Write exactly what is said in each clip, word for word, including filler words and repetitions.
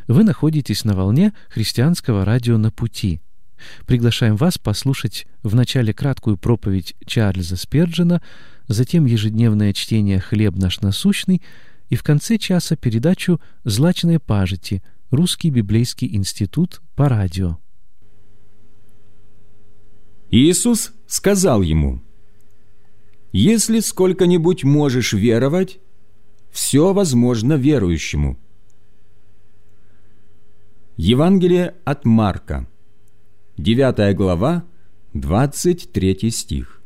Вы находитесь на волне христианского радио «На пути». Приглашаем вас послушать вначале краткую проповедь Чарльза Спирджена, затем ежедневное чтение «Хлеб наш насущный» и в конце часа передачу «Злачные пажити. Русский библейский институт по радио». Иисус сказал ему: «Если сколько-нибудь можешь веровать, все возможно верующему». Евангелие от Марка, девятая глава, двадцать третий стих.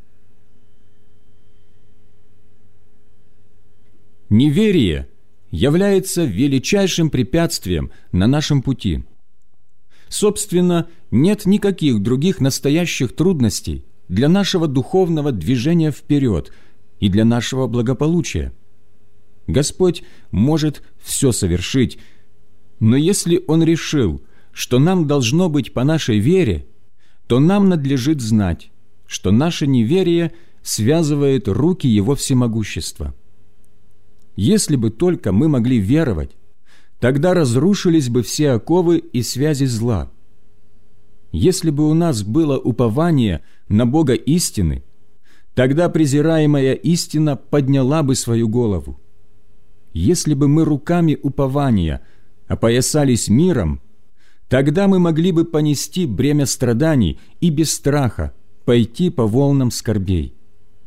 Неверие является величайшим препятствием на нашем пути. Собственно, нет никаких других настоящих трудностей для нашего духовного движения вперед и для нашего благополучия. Господь может все совершить, но если Он решил, что нам должно быть по нашей вере, то нам надлежит знать, что наше неверие связывает руки Его всемогущества. Если бы только мы могли веровать, тогда разрушились бы все оковы и связи зла. Если бы у нас было упование на Бога истины, тогда презираемая истина подняла бы свою голову. Если бы мы руками упования опоясались миром, тогда мы могли бы понести бремя страданий и без страха пойти по волнам скорбей.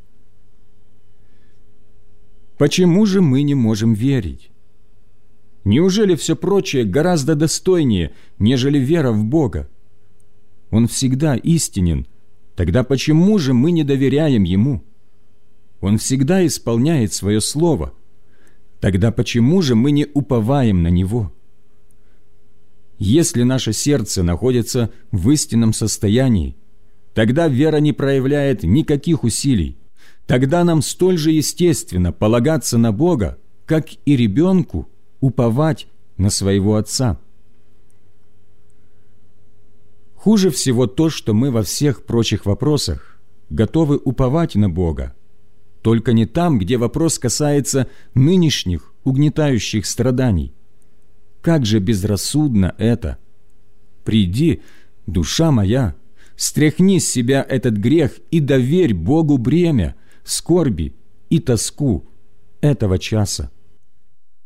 Почему же мы не можем верить? Неужели все прочее гораздо достойнее, нежели вера в Бога? Он всегда истинен, тогда почему же мы не доверяем Ему? Он всегда исполняет свое слово, тогда почему же мы не уповаем на Него? Если наше сердце находится в истинном состоянии, тогда вера не проявляет никаких усилий, тогда нам столь же естественно полагаться на Бога, как и ребенку уповать на своего отца. Хуже всего то, что мы во всех прочих вопросах готовы уповать на Бога, только не там, где вопрос касается нынешних угнетающих страданий. Как же безрассудно это! Приди, душа моя, стряхни с себя этот грех и доверь Богу бремя, скорби и тоску этого часа.